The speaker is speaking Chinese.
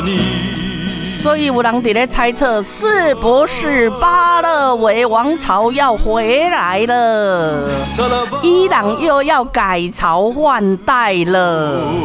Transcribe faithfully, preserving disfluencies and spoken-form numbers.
所以有人在咧猜测，是不是巴勒维王朝要回来了？伊朗又要改朝换代了。